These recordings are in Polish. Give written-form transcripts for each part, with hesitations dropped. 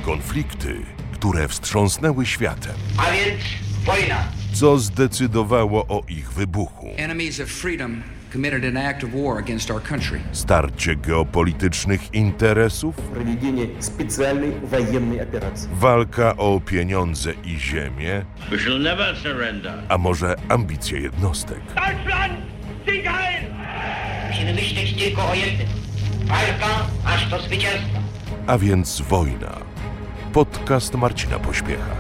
konflikty, które wstrząsnęły światem. A więc wojna. Co zdecydowało o ich wybuchu? Enemies of freedom committed an act of war against our country. Starcie geopolitycznych interesów? Проведение специальной военной операции. Walka o pieniądze i ziemię? We shall never surrender. A może ambicje jednostek? Deutschland, Sicherheit! Musimy myśleć tylko o jednym. Walka aż do zwycięstwa. A więc wojna. Podcast Marcina Pośpiecha.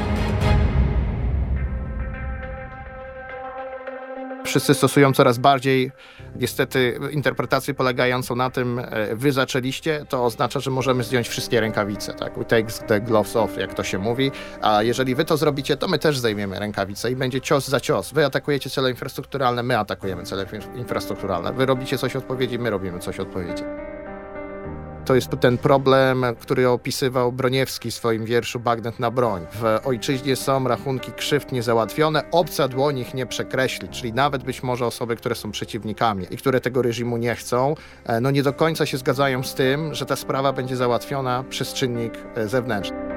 Wszyscy stosują coraz bardziej, niestety, interpretację polegającą na tym, wy zaczęliście, to oznacza, że możemy zdjąć wszystkie rękawice, tak? We take the gloves off, jak to się mówi, a jeżeli wy to zrobicie, to my też zdejmiemy rękawice i będzie cios za cios. Wy atakujecie cele infrastrukturalne, my atakujemy cele infrastrukturalne. Wy robicie coś odpowiedzi, my robimy coś odpowiedzi. To jest ten problem, który opisywał Broniewski w swoim wierszu Bagnet na broń. W ojczyźnie są rachunki krzywd niezałatwione, obca dłoń ich nie przekreśli, czyli nawet być może osoby, które są przeciwnikami i które tego reżimu nie chcą, no nie do końca się zgadzają z tym, że ta sprawa będzie załatwiona przez czynnik zewnętrzny.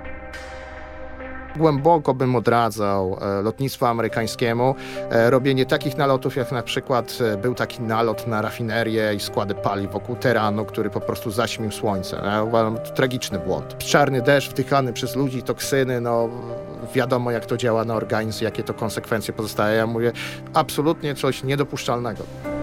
Głęboko bym odradzał lotnictwu amerykańskiemu robienie takich nalotów, jak na przykład był taki nalot na rafinerię i składy paliw wokół Teheranu, który po prostu zaćmił słońce. Ja uważam, to tragiczny błąd. Czarny deszcz wdychany przez ludzi, toksyny, no wiadomo jak to działa na organizm, jakie to konsekwencje pozostają. Ja mówię, absolutnie coś niedopuszczalnego.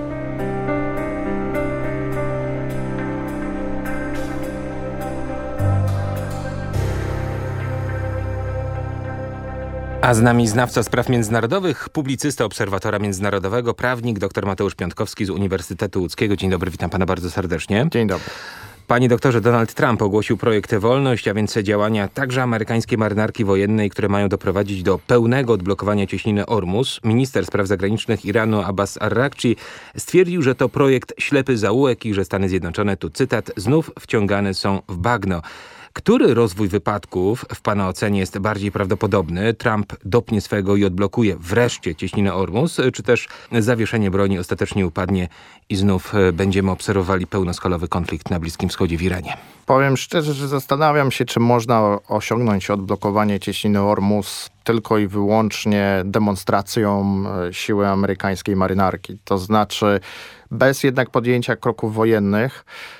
A z nami znawca spraw międzynarodowych, publicysta Obserwatora Międzynarodowego, prawnik dr Mateusz Piątkowski z Uniwersytetu Łódzkiego. Dzień dobry, witam pana bardzo serdecznie. Dzień dobry. Panie doktorze, Donald Trump ogłosił projekt Wolność, a więc działania także amerykańskiej marynarki wojennej, które mają doprowadzić do pełnego odblokowania cieśniny Ormus. Minister spraw zagranicznych Iranu Abbas Arrakci stwierdził, że to projekt ślepy zaułek i że Stany Zjednoczone, tu cytat, znów wciągane są w bagno. Który rozwój wypadków w pana ocenie jest bardziej prawdopodobny? Trump dopnie swego i odblokuje wreszcie cieśninę Ormus, czy też zawieszenie broni ostatecznie upadnie i znów będziemy obserwowali pełnoskalowy konflikt na Bliskim Wschodzie w Iranie? Powiem szczerze, że zastanawiam się, czy można osiągnąć odblokowanie cieśniny Ormus tylko i wyłącznie demonstracją siły amerykańskiej marynarki. To znaczy bez jednak podjęcia kroków wojennych.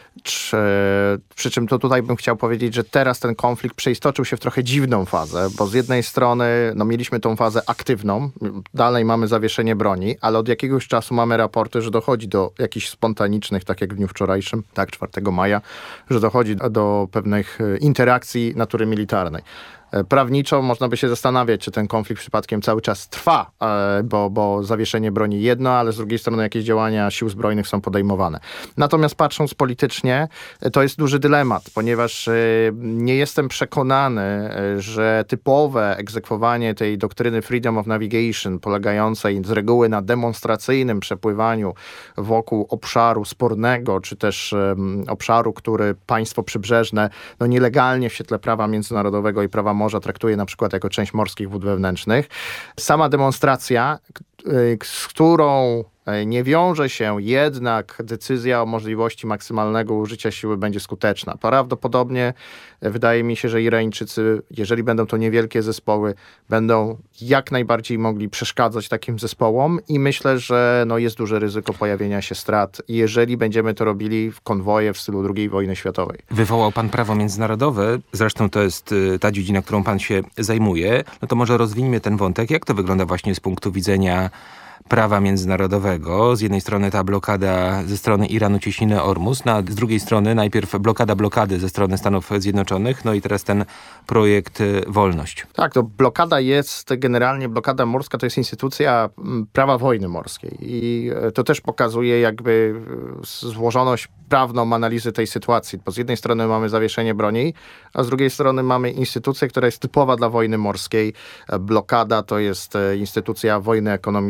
Przy czym to tutaj bym chciał powiedzieć, że teraz ten konflikt przeistoczył się w trochę dziwną fazę, bo z jednej strony mieliśmy tą fazę aktywną, dalej mamy zawieszenie broni, ale od jakiegoś czasu mamy raporty, że dochodzi do jakichś spontanicznych, tak jak w dniu wczorajszym, tak 4 maja, że dochodzi do pewnych interakcji natury militarnej. Prawniczo można by się zastanawiać, czy ten konflikt przypadkiem cały czas trwa, bo zawieszenie broni jedno, ale z drugiej strony jakieś działania sił zbrojnych są podejmowane. Natomiast patrząc politycznie, to jest duży dylemat, ponieważ nie jestem przekonany, że typowe egzekwowanie tej doktryny Freedom of Navigation, polegającej z reguły na demonstracyjnym przepływaniu wokół obszaru spornego, czy też obszaru, który państwo przybrzeżne nielegalnie w świetle prawa międzynarodowego i prawa morza traktuje na przykład jako część morskich wód wewnętrznych. Sama demonstracja, z którą nie wiąże się jednak decyzja o możliwości maksymalnego użycia siły, będzie skuteczna. Prawdopodobnie wydaje mi się, że Irańczycy, jeżeli będą to niewielkie zespoły, będą jak najbardziej mogli przeszkadzać takim zespołom i myślę, że jest duże ryzyko pojawienia się strat, jeżeli będziemy to robili w konwoje w stylu II wojny światowej. Wywołał pan prawo międzynarodowe, zresztą to jest ta dziedzina, którą pan się zajmuje. No to może rozwijmy ten wątek. Jak to wygląda właśnie z punktu widzenia prawa międzynarodowego? Z jednej strony ta blokada ze strony Iranu cieśniny Ormus, a z drugiej strony najpierw blokady ze strony Stanów Zjednoczonych, no i teraz ten projekt Wolność. Tak, to blokada jest, generalnie blokada morska to jest instytucja prawa wojny morskiej i to też pokazuje jakby złożoność prawną analizy tej sytuacji, bo z jednej strony mamy zawieszenie broni, a z drugiej strony mamy instytucję, która jest typowa dla wojny morskiej. Blokada to jest instytucja wojny ekonomicznej,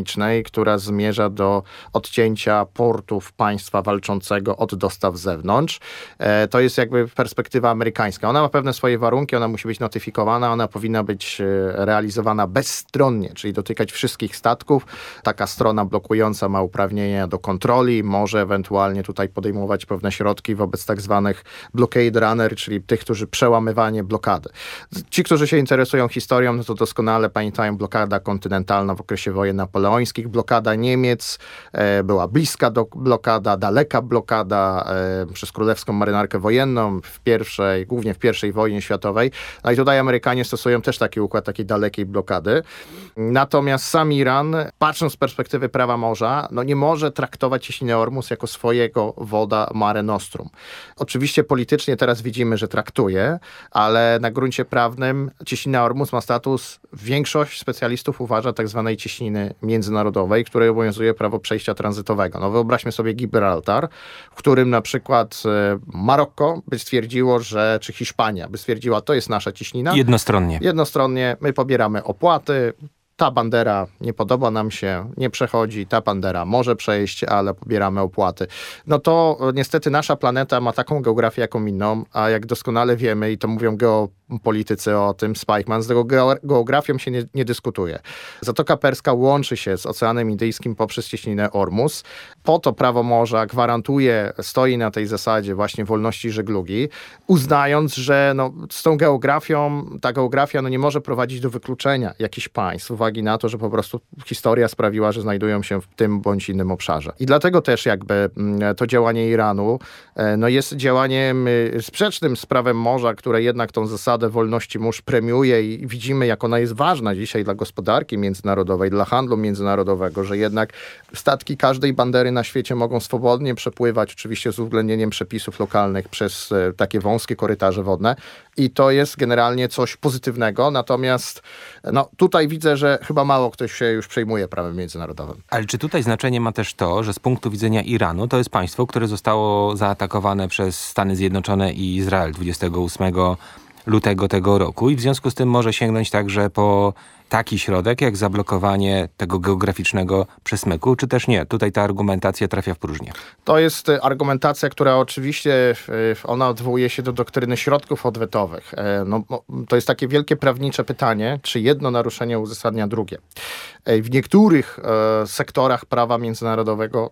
która zmierza do odcięcia portów państwa walczącego od dostaw z zewnątrz. To jest jakby perspektywa amerykańska. Ona ma pewne swoje warunki, ona musi być notyfikowana, ona powinna być realizowana bezstronnie, czyli dotykać wszystkich statków. Taka strona blokująca ma uprawnienia do kontroli, może ewentualnie tutaj podejmować pewne środki wobec tak zwanych blockade runner, czyli tych, którzy przełamywanie blokady. Ci, którzy się interesują historią, no to doskonale pamiętają blokada kontynentalna w okresie wojen napoleońskich, blokada Niemiec, była bliska blokada, daleka blokada przez Królewską Marynarkę Wojenną głównie w I wojnie światowej. No i tutaj Amerykanie stosują też taki układ takiej dalekiej blokady. Natomiast sam Iran, patrząc z perspektywy prawa morza, no nie może traktować cieśniny Ormus jako swojego woda Mare Nostrum. Oczywiście politycznie teraz widzimy, że traktuje, ale na gruncie prawnym cieśnina Ormus ma status, większość specjalistów uważa, tak zwanej cieśniny międzynarodowej, której obowiązuje prawo przejścia tranzytowego. No wyobraźmy sobie Gibraltar, w którym na przykład Maroko by stwierdziło, czy Hiszpania by stwierdziła, to jest nasza cieśnina. Jednostronnie my pobieramy opłaty, ta bandera nie podoba nam się, nie przechodzi, ta bandera może przejść, ale pobieramy opłaty. No to niestety nasza planeta ma taką geografię, jaką inną, a jak doskonale wiemy, i to mówią geopolitycy o tym, Spykman, z tego geografią się nie dyskutuje. Zatoka Perska łączy się z Oceanem Indyjskim poprzez cieśninę Ormus. Po to prawo morza gwarantuje, stoi na tej zasadzie właśnie wolności żeglugi, uznając, że z tą geografią, ta geografia nie może prowadzić do wykluczenia jakichś państw, uwagi na to, że po prostu historia sprawiła, że znajdują się w tym bądź innym obszarze. I dlatego też jakby to działanie Iranu jest działaniem sprzecznym z prawem morza, które jednak tą zasadę wolności mórz premiuje i widzimy, jak ona jest ważna dzisiaj dla gospodarki międzynarodowej, dla handlu międzynarodowego, że jednak statki każdej bandery na świecie mogą swobodnie przepływać, oczywiście z uwzględnieniem przepisów lokalnych, przez takie wąskie korytarze wodne i to jest generalnie coś pozytywnego, natomiast tutaj widzę, że chyba mało ktoś się już przejmuje prawem międzynarodowym. Ale czy tutaj znaczenie ma też to, że z punktu widzenia Iranu to jest państwo, które zostało zaatakowane przez Stany Zjednoczone i Izrael 28 lutego tego roku i w związku z tym może sięgnąć także po taki środek, jak zablokowanie tego geograficznego przesmyku, czy też nie? Tutaj ta argumentacja trafia w próżnię. To jest argumentacja, która oczywiście, ona odwołuje się do doktryny środków odwetowych. To jest takie wielkie prawnicze pytanie, czy jedno naruszenie uzasadnia drugie. W niektórych sektorach prawa międzynarodowego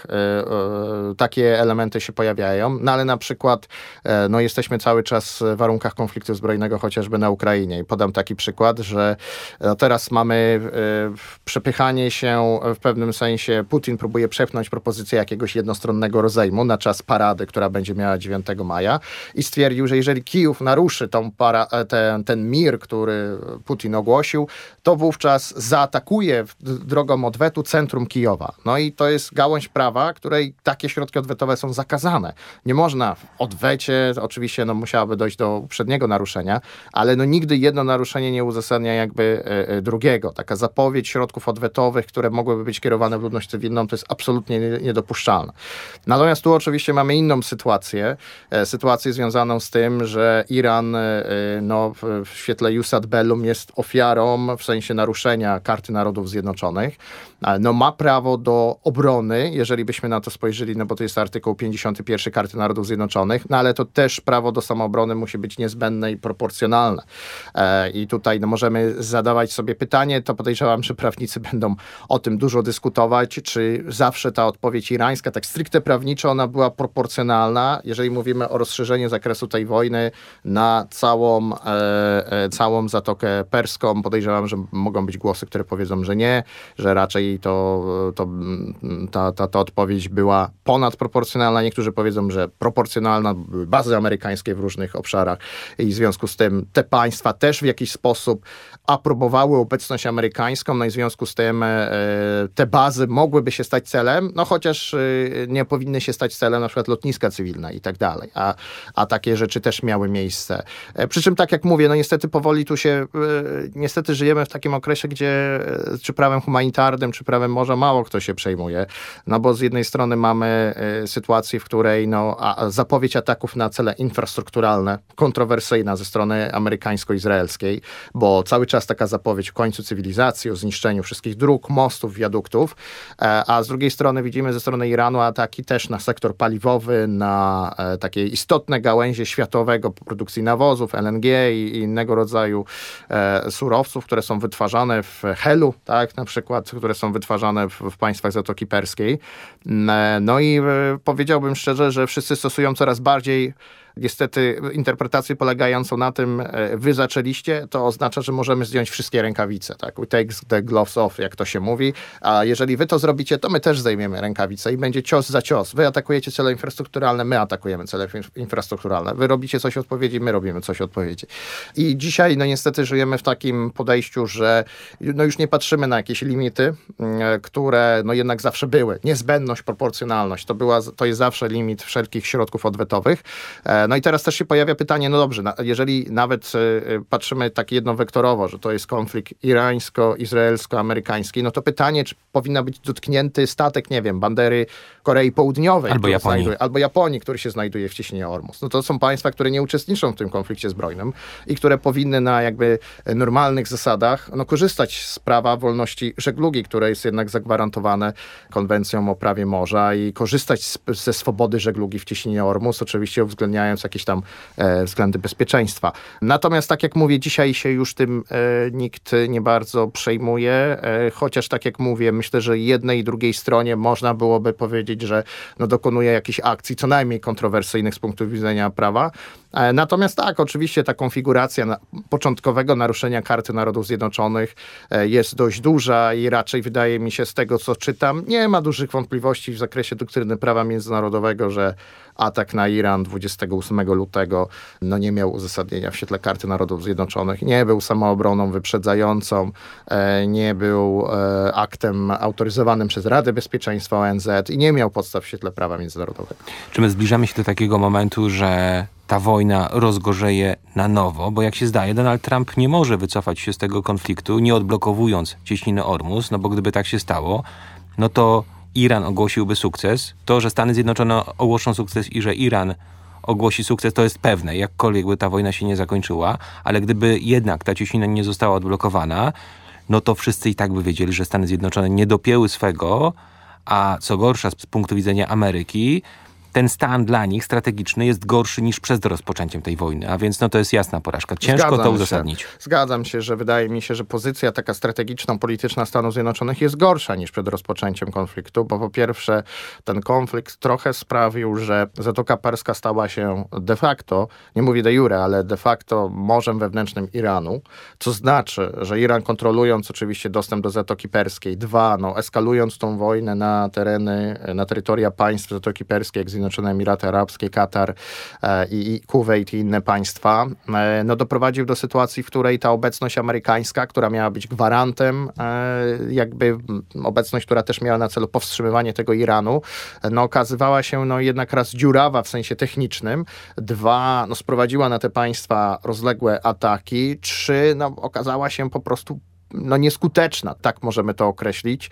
takie elementy się pojawiają, ale na przykład jesteśmy cały czas w warunkach konfliktu zbrojnego, chociażby na Ukrainie. I podam taki przykład, że teraz mamy przepychanie się w pewnym sensie. Putin próbuje przepchnąć propozycję jakiegoś jednostronnego rozejmu na czas parady, która będzie miała 9 maja i stwierdził, że jeżeli Kijów naruszy ten mir, który Putin ogłosił, to wówczas zaatakuje drogą odwetu centrum Kijowa. No i to jest gałąź prawa, której takie środki odwetowe są zakazane. Nie można w odwecie, oczywiście musiałoby dojść do uprzedniego naruszenia, ale nigdy jedno naruszenie nie uzasadnia jakby drugiego. Taka zapowiedź środków odwetowych, które mogłyby być kierowane w ludność cywilną, to jest absolutnie niedopuszczalne. Natomiast tu oczywiście mamy inną sytuację związaną z tym, że Iran w świetle Jus ad bellum jest ofiarą w sensie naruszenia Karty Narodów Zjednoczonych. Ma prawo do obrony, jeżeli byśmy na to spojrzeli, bo to jest artykuł 51 Karty Narodów Zjednoczonych, ale to też prawo do samoobrony musi być niezbędne i proporcjonalne. I tutaj możemy zadawać sobie pytanie, to podejrzewam, że prawnicy będą o tym dużo dyskutować, czy zawsze ta odpowiedź irańska, tak stricte prawniczo, ona była proporcjonalna, jeżeli mówimy o rozszerzeniu zakresu tej wojny na całą Zatokę Perską. Podejrzewam, że mogą być głosy, które powiedzą, że nie, że raczej ta odpowiedź była ponadproporcjonalna. Niektórzy powiedzą, że proporcjonalna, były bazy amerykańskie w różnych obszarach i w związku z tym te państwa też w jakiś sposób aprobowały obecność amerykańską, no i w związku z tym te bazy mogłyby się stać celem, chociaż nie powinny się stać celem na przykład lotniska cywilne i tak dalej, a takie rzeczy też miały miejsce. Przy czym tak jak mówię, niestety powoli tu się, niestety żyjemy w takim okresie, gdzie czy prawem humanitarnym, czy prawem morza mało kto się przejmuje. No bo z jednej strony mamy sytuację, w której zapowiedź ataków na cele infrastrukturalne, kontrowersyjna ze strony amerykańsko-izraelskiej, bo cały czas taka zapowiedź o końcu cywilizacji, o zniszczeniu wszystkich dróg, mostów, wiaduktów, a z drugiej strony widzimy ze strony Iranu ataki też na sektor paliwowy, na takie istotne gałęzie światowego produkcji nawozów, LNG i innego rodzaju surowców, które są wytwarzane w helu, tak, na przykład, które są wytwarzane w państwach Zatoki Perskiej. No i powiedziałbym szczerze, że wszyscy stosują coraz bardziej niestety interpretację polegającą na tym, wy zaczęliście, to oznacza, że możemy zdjąć wszystkie rękawice. Tak? We take the gloves off, jak to się mówi. A jeżeli wy to zrobicie, to my też zdejmiemy rękawice i będzie cios za cios. Wy atakujecie cele infrastrukturalne, my atakujemy cele infrastrukturalne. Wy robicie coś odpowiedzi, my robimy coś odpowiedzi. I dzisiaj niestety żyjemy w takim podejściu, że już nie patrzymy na jakieś limity, które jednak zawsze były. Niezbędność, proporcjonalność. To jest zawsze limit wszelkich środków odwetowych. No i teraz też się pojawia pytanie, no dobrze, jeżeli nawet patrzymy tak jednowektorowo, że to jest konflikt irańsko-izraelsko-amerykański, no to pytanie, czy powinna być dotknięty statek, nie wiem, bandery Korei Południowej albo Japonii, który się znajduje w cieśninie Ormus. No to są państwa, które nie uczestniczą w tym konflikcie zbrojnym i które powinny na jakby normalnych zasadach korzystać z prawa wolności żeglugi, które jest jednak zagwarantowane konwencją o prawie morza i korzystać ze swobody żeglugi w cieśninie Ormus, oczywiście uwzględniając jakieś tam względy bezpieczeństwa. Natomiast tak jak mówię, dzisiaj się już tym nikt nie bardzo przejmuje, chociaż tak jak mówię, myślę, że jednej i drugiej stronie można byłoby powiedzieć, że dokonuje jakichś akcji, co najmniej kontrowersyjnych z punktu widzenia prawa. Natomiast tak, oczywiście ta konfiguracja początkowego naruszenia Karty Narodów Zjednoczonych jest dość duża i raczej wydaje mi się z tego, co czytam, nie ma dużych wątpliwości w zakresie doktryny prawa międzynarodowego, że atak na Iran 28 lutego nie miał uzasadnienia w świetle Karty Narodów Zjednoczonych, nie był samoobroną wyprzedzającą, nie był aktem autoryzowanym przez Radę Bezpieczeństwa ONZ i nie miał podstaw w świetle prawa międzynarodowego. Czy my zbliżamy się do takiego momentu, że ta wojna rozgorzeje na nowo, bo jak się zdaje, Donald Trump nie może wycofać się z tego konfliktu, nie odblokowując cieśniny Ormus, bo gdyby tak się stało, to Iran ogłosiłby sukces. To, że Stany Zjednoczone ogłoszą sukces i że Iran ogłosi sukces, to jest pewne, jakkolwiek by ta wojna się nie zakończyła, ale gdyby jednak ta cieśnina nie została odblokowana, to wszyscy i tak by wiedzieli, że Stany Zjednoczone nie dopięły swego, a co gorsza z punktu widzenia Ameryki, ten stan dla nich strategiczny jest gorszy niż przed rozpoczęciem tej wojny, a więc to jest jasna porażka. Ciężko to uzasadnić. Zgadzam się, że wydaje mi się, że pozycja taka strategiczno-polityczna Stanów Zjednoczonych jest gorsza niż przed rozpoczęciem konfliktu, bo po pierwsze ten konflikt trochę sprawił, że Zatoka Perska stała się de facto, nie mówię de jure, ale de facto morzem wewnętrznym Iranu, co znaczy, że Iran kontrolując oczywiście dostęp do Zatoki Perskiej, eskalując tą wojnę na terytoria państw Zatoki Perskiej, jak Zjednoczone Emiraty Arabskie, Katar i Kuwejt i inne państwa, doprowadził do sytuacji, w której ta obecność amerykańska, która miała być gwarantem, obecność, która też miała na celu powstrzymywanie tego Iranu, okazywała się jednak raz dziurawa w sensie technicznym, dwa, sprowadziła na te państwa rozległe ataki, trzy, okazała się po prostu nieskuteczna, tak możemy to określić,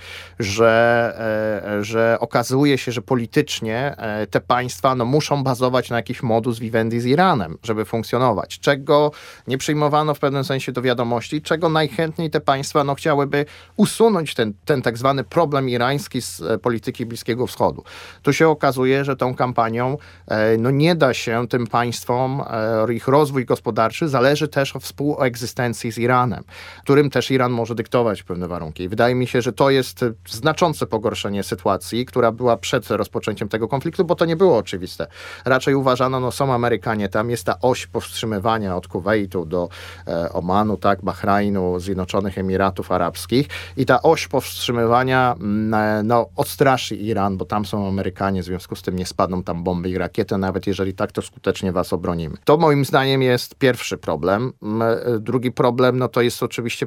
że okazuje się, że politycznie te państwa muszą bazować na jakiś modus vivendi z Iranem, żeby funkcjonować, czego nie przyjmowano w pewnym sensie do wiadomości, czego najchętniej te państwa chciałyby usunąć ten tak zwany problem irański z polityki Bliskiego Wschodu. Tu się okazuje, że tą kampanią nie da się tym państwom, ich rozwój gospodarczy zależy też od współegzystencji z Iranem, którym też Iran może dyktować pewne warunki. I wydaje mi się, że to jest znaczące pogorszenie sytuacji, która była przed rozpoczęciem tego konfliktu, bo to nie było oczywiste. Raczej uważano, są Amerykanie, tam jest ta oś powstrzymywania od Kuwejtu do Omanu, Bahrajnu, Zjednoczonych Emiratów Arabskich i ta oś powstrzymywania odstraszy Iran, bo tam są Amerykanie, w związku z tym nie spadną tam bomby i rakiety, nawet jeżeli tak, to skutecznie was obronimy. To moim zdaniem jest pierwszy problem. Drugi problem, to jest oczywiście problem związany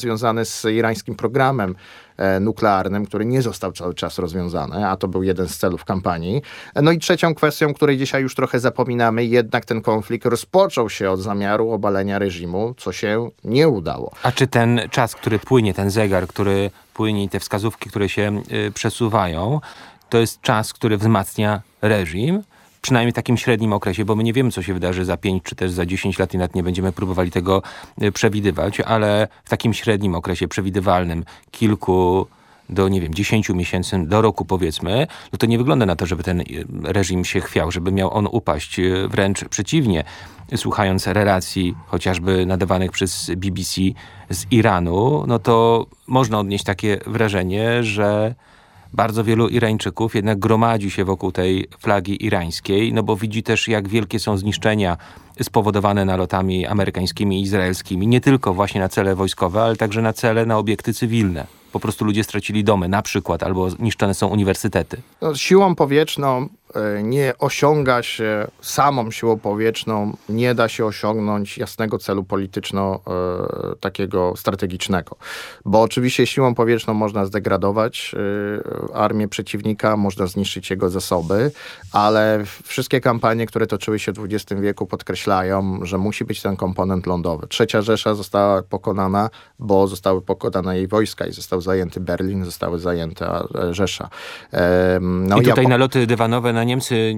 związany z irańskim programem nuklearnym, który nie został cały czas rozwiązany, a to był jeden z celów kampanii. No i trzecią kwestią, której dzisiaj już trochę zapominamy, jednak ten konflikt rozpoczął się od zamiaru obalenia reżimu, co się nie udało. A czy ten czas, który płynie, ten zegar, który płynie i te wskazówki, które się przesuwają, to jest czas, który wzmacnia reżim? Przynajmniej w takim średnim okresie, bo my nie wiemy, co się wydarzy za 5 czy też za 10 lat i nawet nie będziemy próbowali tego przewidywać, ale w takim średnim okresie przewidywalnym, kilku do, 10 miesięcy, do roku powiedzmy, no to nie wygląda na to, żeby ten reżim się chwiał, żeby miał on upaść. Wręcz przeciwnie. Słuchając relacji chociażby nadawanych przez BBC z Iranu, no to można odnieść takie wrażenie, że bardzo wielu Irańczyków jednak gromadzi się wokół tej flagi irańskiej, no bo widzi też, jak wielkie są zniszczenia spowodowane nalotami amerykańskimi i izraelskimi, nie tylko właśnie na cele wojskowe, ale także na cele, na obiekty cywilne. Po prostu ludzie stracili domy na przykład, albo zniszczone są uniwersytety. No, siłą powietrzną nie osiąga się, samą siłą powietrzną nie da się osiągnąć jasnego celu takiego strategicznego. Bo oczywiście siłą powietrzną można zdegradować armię przeciwnika, można zniszczyć jego zasoby, ale wszystkie kampanie, które toczyły się w XX wieku, podkreślają, że musi być ten komponent lądowy. Trzecia Rzesza została pokonana, bo zostały pokonane jej wojska i został zajęty Berlin, zostały zajęte Rzesza. I tutaj naloty dywanowe na Niemcy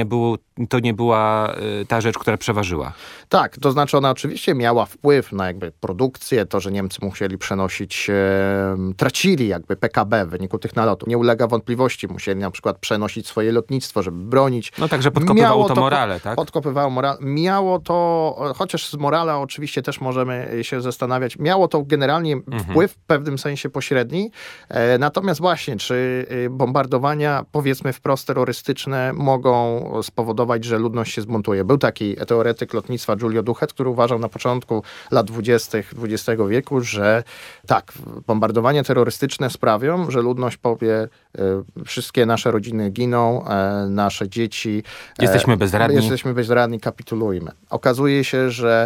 to nie była ta rzecz, która przeważyła. Tak, to znaczy ona oczywiście miała wpływ na jakby produkcję, to, że Niemcy musieli przenosić, tracili jakby PKB w wyniku tych nalotów. Nie ulega wątpliwości, musieli na przykład przenosić swoje lotnictwo, żeby bronić. No także podkopywało to morale, tak? Podkopywało morale. Miało to, chociaż z morala oczywiście też możemy się zastanawiać, miało to generalnie wpływ w pewnym sensie pośredni. Natomiast właśnie, czy bombardowania, powiedzmy wprost terrorystyczne, mogą spowodować, że ludność się zbuntuje. Był taki teoretyk lotnictwa Giulio Doucet, który uważał na początku lat 20. XX wieku, że tak, bombardowania terrorystyczne sprawią, że ludność powie, wszystkie nasze rodziny giną, nasze dzieci. Jesteśmy bezradni, kapitulujmy. Okazuje się, że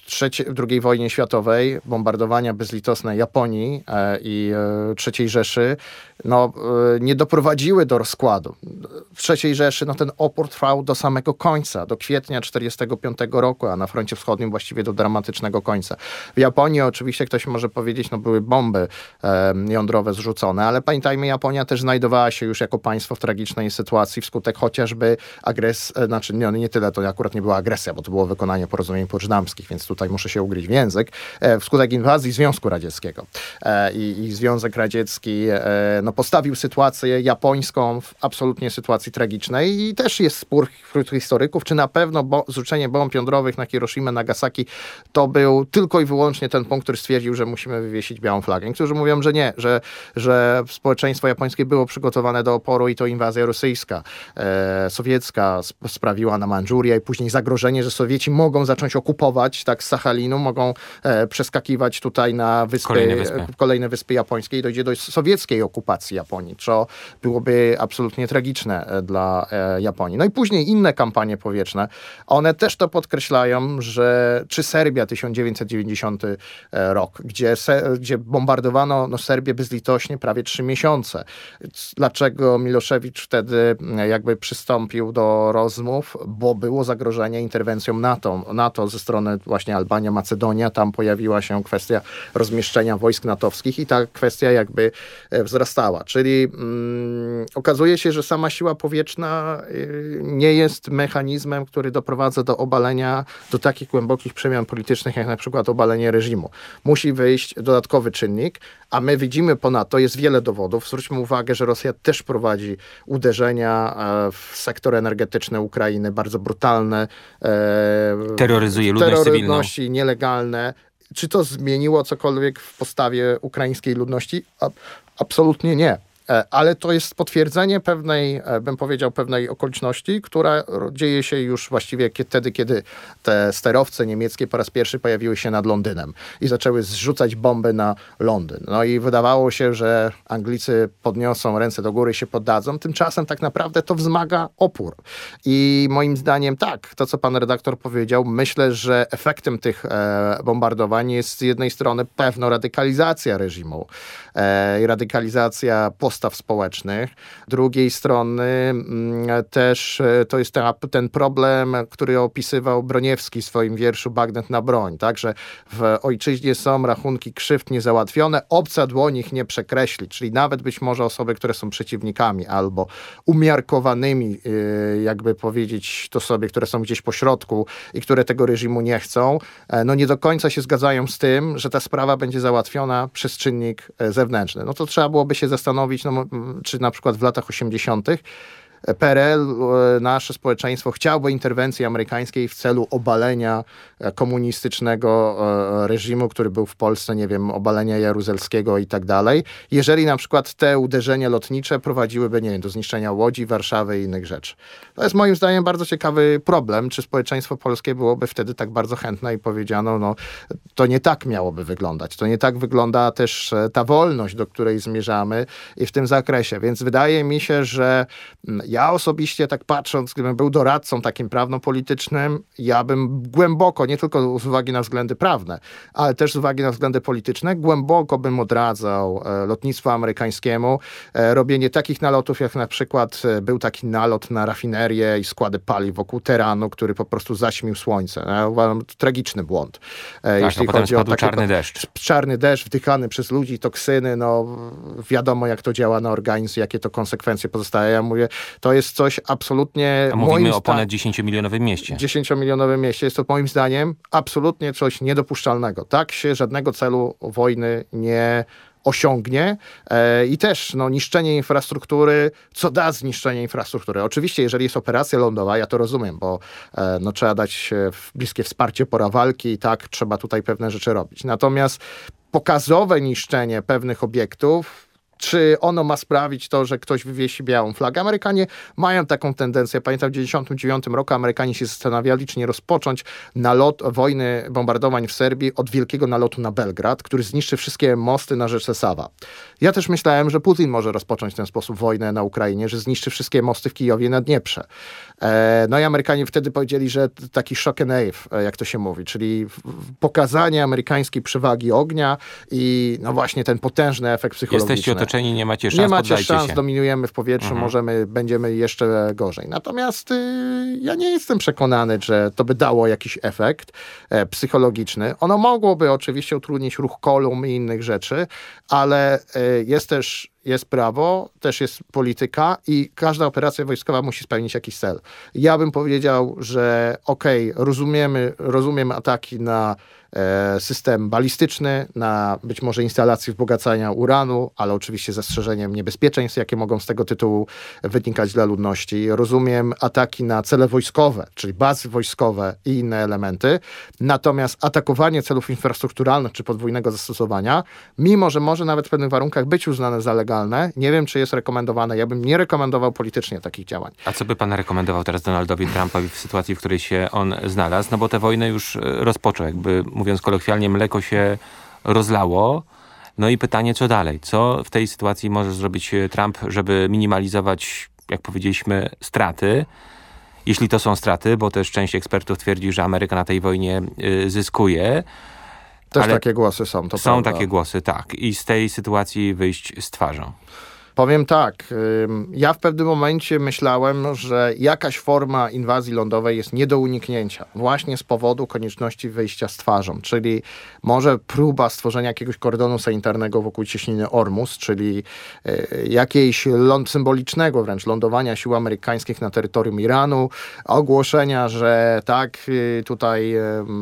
w II wojnie światowej bombardowania bezlitosne Japonii i III Rzeszy nie doprowadziły do rozkładu. W III Rzeszy ten opór trwał do samego końca, do kwietnia 1945 roku, a na froncie wschodnim właściwie do dramatycznego końca. W Japonii oczywiście ktoś może powiedzieć, były bomby jądrowe zrzucone, ale pamiętajmy, Japonia też znajdowała się już jako państwo w tragicznej sytuacji wskutek chociażby agresji, nie tyle to akurat nie była agresja, bo to było wykonanie porozumień poczdamskich, więc tutaj muszę się ugryźć w język, wskutek inwazji Związku Radzieckiego. I Związek Radziecki postawił sytuację japońską w absolutnie sytuacji tragicznej i też jest spór wśród historyków, czy na pewno zrzucenie bomb jądrowych na Hiroshimę, Nagasaki to był tylko i wyłącznie ten punkt, który stwierdził, że musimy wywiesić białą flagę. Niektórzy mówią, że nie, że społeczeństwo japońskie było przygotowane do oporu i to inwazja rosyjska, sowiecka sprawiła na Mandżurię i później zagrożenie, że Sowieci mogą zacząć okupować, tak, z Sachalinu, mogą przeskakiwać tutaj na kolejne wyspy japońskie i dojdzie do sowieckiej okupacji Japonii, co byłoby absolutnie tragiczne dla Japonii. No i później inne kampanie powietrzne, one też to podkreślają, że czy Serbia 1990 rok, gdzie bombardowano Serbię bezlitośnie prawie 3 miesiące. Dlaczego Milošević wtedy jakby przystąpił do rozmów? Bo było zagrożenie interwencją NATO ze strony właśnie Albania, Macedonia. Tam pojawiła się kwestia rozmieszczenia wojsk natowskich i ta kwestia jakby wzrastała. Czyli okazuje się, że sama siła powietrzna nie jest mechanizmem, który doprowadza do obalenia, do takich głębokich przemian politycznych, jak na przykład obalenie reżimu. Musi wyjść dodatkowy czynnik, a my widzimy ponadto, jest wiele dowodów. Zwróćmy uwagę, że Rosja też prowadzi uderzenia w sektor energetyczny Ukrainy, bardzo brutalne. Terroryzuje ludność cywilną. Nielegalne. Czy to zmieniło cokolwiek w postawie ukraińskiej ludności? Absolutnie nie. ale to jest potwierdzenie pewnej, bym powiedział, pewnej okoliczności, która dzieje się już właściwie wtedy, kiedy te sterowce niemieckie po raz pierwszy pojawiły się nad Londynem i zaczęły zrzucać bomby na Londyn. No i wydawało się, że Anglicy podniosą ręce do góry i się poddadzą. Tymczasem tak naprawdę to wzmaga opór. I moim zdaniem tak, to co pan redaktor powiedział, myślę, że efektem tych bombardowań jest z jednej strony pewna radykalizacja reżimu i radykalizacja postaw społecznych. Z drugiej strony też to jest ten problem, który opisywał Broniewski w swoim wierszu Bagnet na broń, tak, że w ojczyźnie są rachunki krzywd niezałatwione, obca dłoń ich nie przekreśli, czyli nawet być może osoby, które są przeciwnikami albo umiarkowanymi, jakby powiedzieć to sobie, które są gdzieś po środku i które tego reżimu nie chcą, no nie do końca się zgadzają z tym, że ta sprawa będzie załatwiona przez czynnik zewnętrzny. No to trzeba byłoby się zastanowić, no, czy na przykład w latach 80. PRL, nasze społeczeństwo chciałoby interwencji amerykańskiej w celu obalenia komunistycznego reżimu, który był w Polsce, nie wiem, obalenia Jaruzelskiego i tak dalej. Jeżeli na przykład te uderzenia lotnicze prowadziłyby, nie wiem, do zniszczenia Łodzi, Warszawy i innych rzeczy. To jest moim zdaniem bardzo ciekawy problem, czy społeczeństwo polskie byłoby wtedy tak bardzo chętne i powiedziano, no to nie tak miałoby wyglądać. To nie tak wygląda też ta wolność, do której zmierzamy i w tym zakresie. Więc wydaje mi się, że ja osobiście tak patrząc, gdybym był doradcą takim prawno-politycznym, ja bym głęboko, nie tylko z uwagi na względy prawne, ale też z uwagi na względy polityczne, głęboko bym odradzał lotnictwu amerykańskiemu robienie takich nalotów, jak na przykład był taki nalot na rafinerię i składy paliw wokół Teheranu, który po prostu zaćmił słońce. Ja uważam, to tragiczny błąd. Tak, jeśli potem chodzi o spadł czarny deszcz. Czarny deszcz wdychany przez ludzi, toksyny, no wiadomo jak to działa na organizm, jakie to konsekwencje pozostaje. Ja mówię, to jest coś absolutnie... A mówimy o ponad 10-milionowym mieście. 10-milionowym mieście. Jest to moim zdaniem absolutnie coś niedopuszczalnego. Tak się żadnego celu wojny nie osiągnie i też niszczenie infrastruktury, co da zniszczenie infrastruktury. Oczywiście, jeżeli jest operacja lądowa, ja to rozumiem, bo trzeba dać bliskie wsparcie pora walki i tak trzeba tutaj pewne rzeczy robić. Natomiast pokazowe niszczenie pewnych obiektów, czy ono ma sprawić to, że ktoś wywiesi białą flagę? Amerykanie mają taką tendencję. Pamiętam w 1999 roku Amerykanie się zastanawiali, czy nie rozpocząć wojny bombardowań w Serbii od wielkiego nalotu na Belgrad, który zniszczy wszystkie mosty na rzece Sawa. Ja też myślałem, że Putin może rozpocząć w ten sposób wojnę na Ukrainie, że zniszczy wszystkie mosty w Kijowie na Dnieprze. No i Amerykanie wtedy powiedzieli, że taki shock and awe, jak to się mówi, czyli pokazanie amerykańskiej przewagi ognia i no właśnie ten potężny efekt psychologiczny. Jesteście otoczeni, nie macie szans, nie macie szans, się. Dominujemy w powietrzu, będziemy jeszcze gorzej. Natomiast ja nie jestem przekonany, że to by dało jakiś efekt psychologiczny. Ono mogłoby oczywiście utrudnić ruch kolumn i innych rzeczy, ale jest prawo, też jest polityka i każda operacja wojskowa musi spełnić jakiś cel. Ja bym powiedział, że rozumiem ataki na system balistyczny, na być może instalacje wzbogacania uranu, ale oczywiście zastrzeżeniem niebezpieczeństw, jakie mogą z tego tytułu wynikać dla ludności. Rozumiem ataki na cele wojskowe, czyli bazy wojskowe i inne elementy. Natomiast atakowanie celów infrastrukturalnych czy podwójnego zastosowania, mimo że może nawet w pewnych warunkach być uznane za legalne, nie wiem, czy jest rekomendowane. Ja bym nie rekomendował politycznie takich działań. A co by pan rekomendował teraz Donaldowi Trumpowi w sytuacji, w której się on znalazł? No bo tę wojnę już rozpoczął, jakby mówiąc kolokwialnie, mleko się rozlało. No i pytanie, co dalej? Co w tej sytuacji może zrobić Trump, żeby minimalizować, jak powiedzieliśmy, straty? Jeśli to są straty, bo też część ekspertów twierdzi, że Ameryka na tej wojnie zyskuje. Też takie głosy są, to są prawda. takie głosy, tak. I z tej sytuacji wyjść z twarzą. Powiem tak, ja w pewnym momencie myślałem, że jakaś forma inwazji lądowej jest nie do uniknięcia. Właśnie z powodu konieczności wyjścia z twarzą, czyli może próba stworzenia jakiegoś kordonu sanitarnego wokół cieśniny Ormus, czyli jakiejś symbolicznego wręcz lądowania sił amerykańskich na terytorium Iranu, ogłoszenia, że tak, tutaj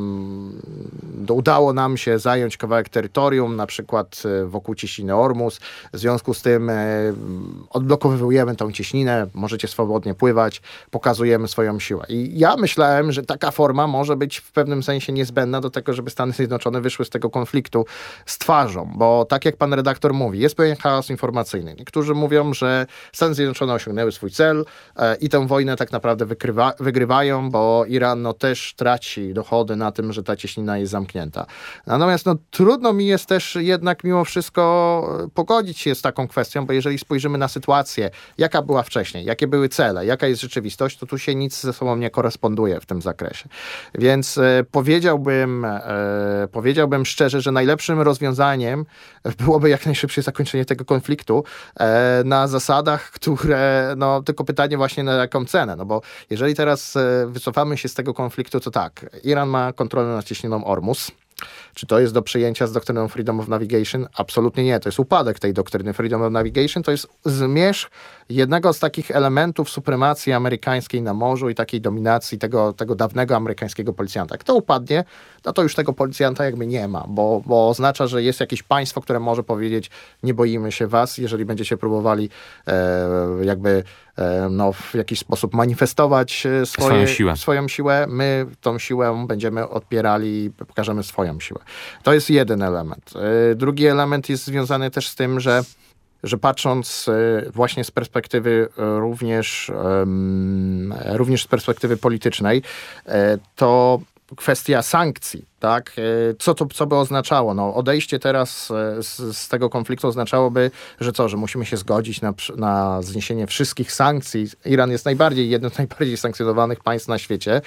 udało nam się zająć kawałek terytorium, na przykład wokół cieśniny Ormus, w związku z tym odblokowujemy tą cieśninę, możecie swobodnie pływać, pokazujemy swoją siłę. I ja myślałem, że taka forma może być w pewnym sensie niezbędna do tego, żeby Stany Zjednoczone wyszły z tego konfliktu z twarzą, bo tak jak pan redaktor mówi, jest pewien chaos informacyjny. Niektórzy mówią, że Stany Zjednoczone osiągnęły swój cel i tę wojnę tak naprawdę wygrywają, bo Iran też traci dochody na tym, że ta cieśnina jest zamknięta. Natomiast trudno mi jest też jednak mimo wszystko pogodzić się z taką kwestią, bo jeżeli spojrzymy na sytuację, jaka była wcześniej, jakie były cele, jaka jest rzeczywistość, to tu się nic ze sobą nie koresponduje w tym zakresie. Więc powiedziałbym szczerze, że najlepszym rozwiązaniem byłoby jak najszybsze zakończenie tego konfliktu na zasadach, które, tylko pytanie właśnie na jaką cenę, bo jeżeli teraz wycofamy się z tego konfliktu, to tak, Iran ma kontrolę nad cieśniną Ormus. Czy to jest do przyjęcia z doktryną Freedom of Navigation? Absolutnie nie. To jest upadek tej doktryny Freedom of Navigation. To jest zmierzch jednego z takich elementów supremacji amerykańskiej na morzu i takiej dominacji tego dawnego amerykańskiego policjanta. Jak to upadnie, to już tego policjanta jakby nie ma, bo oznacza, że jest jakieś państwo, które może powiedzieć, nie boimy się was, jeżeli będziecie próbowali w jakiś sposób manifestować swoją siłę. My tą siłę będziemy odpierali i pokażemy swoją siłę. To jest jeden element. Drugi element jest związany też z tym, że patrząc właśnie z perspektywy również z perspektywy politycznej, to kwestia sankcji, tak? Co by oznaczało? Odejście teraz z tego konfliktu oznaczałoby, że musimy się zgodzić na zniesienie wszystkich sankcji. Iran jest jednym z najbardziej sankcjonowanych państw na świecie.